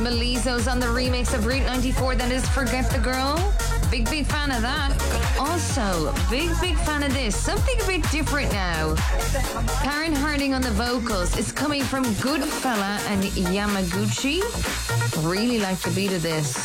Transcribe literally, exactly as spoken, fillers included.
Melizzo's on the remix of Route ninety-four, that is Forget the Girl. Big, big fan of that. Also, big, big fan of this. Something a bit different now. Karen Harding on the vocals is coming from Goodfella and Yamaguchi. Really like the beat of this.